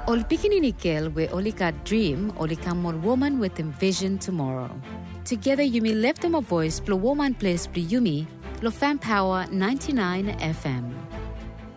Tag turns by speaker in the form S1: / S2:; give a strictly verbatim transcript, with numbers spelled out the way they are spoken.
S1: Ol Pikinikel we only got dream, only come one woman with envision tomorrow. Together you may lift them a voice, blow woman place, blow yumi, lo fan power ninety-nine F M.